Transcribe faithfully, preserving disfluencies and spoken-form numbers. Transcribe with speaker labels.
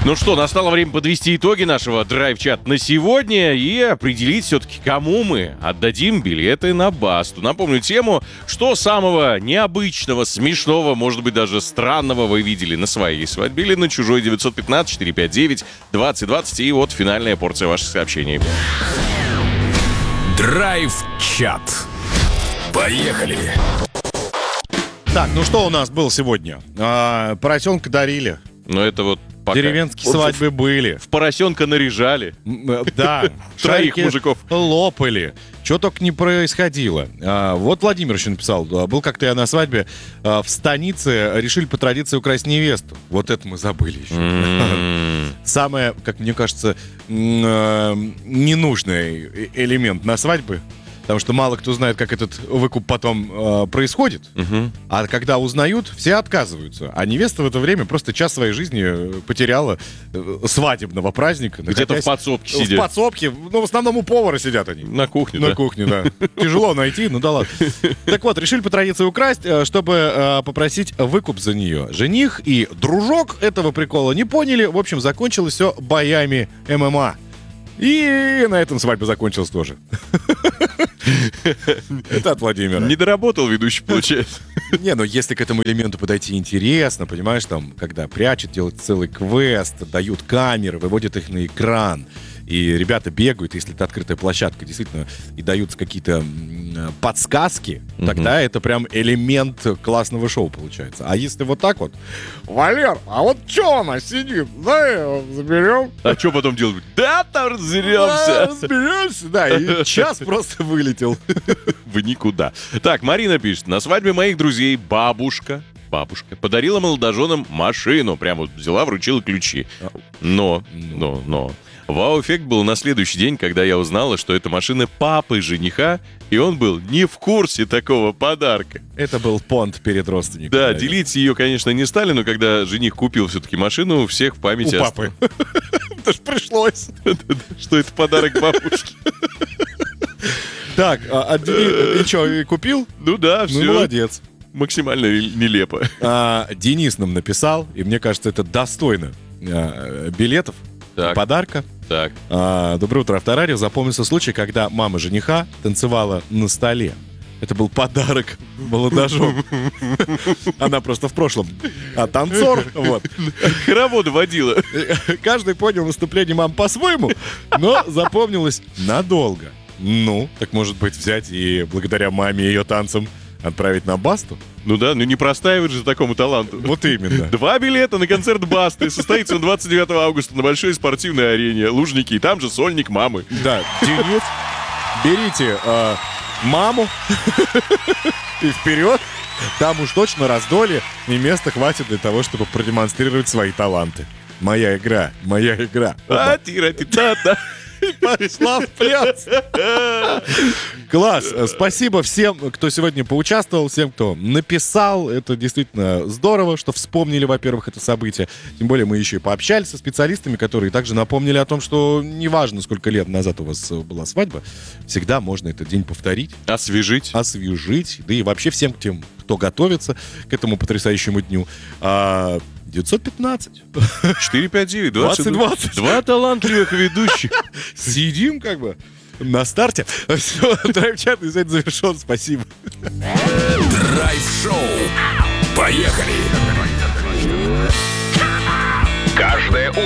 Speaker 1: Ну что, настало время подвести итоги нашего драйв-чата на сегодня и определить все-таки, кому мы отдадим билеты на Басту. Напомню тему, что самого необычного, смешного, может быть, даже странного вы видели на своей свадьбе или на чужой. Девятьсот пятнадцать четыреста пятьдесят девять двадцать двадцать. И вот финальная порция ваших сообщений.
Speaker 2: Драйв-чат. Поехали!
Speaker 3: Так, ну что у нас было сегодня? А, поросенка дарили.
Speaker 1: Ну это вот пока.
Speaker 3: Деревенские свадьбы были.
Speaker 1: В поросенка наряжали.
Speaker 3: Да.
Speaker 1: Троих
Speaker 3: шарики
Speaker 1: мужиков.
Speaker 3: лопали. Чего только не происходило. А, вот Владимир еще написал. Был как-то я на свадьбе а, в станице. Решили по традиции украсть невесту. Вот это мы забыли еще.
Speaker 1: М-м-м.
Speaker 3: Самое, как мне кажется, ненужный элемент на свадьбе. Потому что мало кто знает, как этот выкуп потом э, происходит.
Speaker 1: Угу.
Speaker 3: А когда узнают, все отказываются. А невеста в это время просто час своей жизни потеряла э, свадебного праздника.
Speaker 1: Где-то в подсобке сидят.
Speaker 3: В подсобке. Ну, в основном у повара сидят они.
Speaker 1: На кухне,
Speaker 3: На
Speaker 1: да?
Speaker 3: кухне, да. Тяжело найти, ну да ладно. Так вот, решили по традиции украсть, чтобы э, попросить выкуп за нее. Жених и дружок этого прикола не поняли. В общем, закончилось все боями ММА. И на этом свадьба закончилась тоже. Это от Владимира.
Speaker 1: Не доработал ведущий, получается.
Speaker 3: Не, ну если к этому элементу подойти интересно, понимаешь, там, когда прячут, делают целый квест, дают камеры, выводят их на экран, и ребята бегают, если это открытая площадка, действительно, и даются какие-то м, подсказки, mm-hmm. тогда это прям элемент классного шоу получается. А если вот так вот, Валер, а вот что она сидит? Да, заберем.
Speaker 1: А что потом делать? Да, там
Speaker 3: Да,
Speaker 1: разберемся.
Speaker 3: разберемся, да, и час просто вылетел.
Speaker 1: В никуда. Так, Марина пишет. На свадьбе моих друзей бабушка, бабушка подарила молодоженам машину. Прям вот взяла, вручила ключи. Но, но, но... Вау-эффект был на следующий день, когда я узнала, что это машина папы жениха, и он был не в курсе такого подарка.
Speaker 3: Это был понт перед родственниками.
Speaker 1: Да,
Speaker 3: наверное.
Speaker 1: делить ее, конечно, не стали, но когда жених купил все-таки машину, у всех в памяти
Speaker 3: У папы. Это ж пришлось.
Speaker 1: что это подарок бабушке.
Speaker 3: Так, а отдели... И что, и купил?
Speaker 1: Ну да, все.
Speaker 3: Ну, молодец.
Speaker 1: Максимально нелепо.
Speaker 3: А, Денис нам написал, и мне кажется, это достойно а, билетов,
Speaker 1: Так.
Speaker 3: подарка.
Speaker 1: Так.
Speaker 3: А, доброе утро, Авторадио. Запомнился случай, когда мама жениха танцевала на столе. Это был подарок молодожен. Она просто в прошлом а, танцор. Вот.
Speaker 1: Хороводы водила.
Speaker 3: Каждый понял выступление мамы по-своему, но запомнилось надолго. Ну, так может быть взять и благодаря маме и ее танцам отправить на Басту?
Speaker 1: Ну да, ну не простаивать же такому таланту.
Speaker 3: Вот именно.
Speaker 1: Два билета на концерт Басты. Состоится он двадцать девятого августа на большой спортивной арене Лужники. И там же сольник мамы.
Speaker 3: Да, Денис, берите э, маму и вперед. Там уж точно раздолье, и места хватит для того, чтобы продемонстрировать свои таланты. Моя игра, моя игра.
Speaker 1: А, тира-ти-та-та.
Speaker 3: Пошла в пляс. Класс. Спасибо всем, кто сегодня поучаствовал, всем, кто написал. Это действительно здорово, что вспомнили, во-первых, это событие. Тем более мы еще и пообщались со специалистами, которые также напомнили о том, что неважно, сколько лет назад у вас была свадьба, всегда можно этот день повторить.
Speaker 1: Освежить.
Speaker 3: Освежить. Да и вообще всем тем, кто готовится к этому потрясающему дню. А, девятьсот пятнадцать
Speaker 1: четыре пять девять двадцать
Speaker 3: двадцать.
Speaker 1: Два талантливых ведущих.
Speaker 3: Сидим как бы на старте. Все, драйв-чат сегодня завершен. Спасибо.
Speaker 2: Драйв-шоу. Поехали! Каждое утро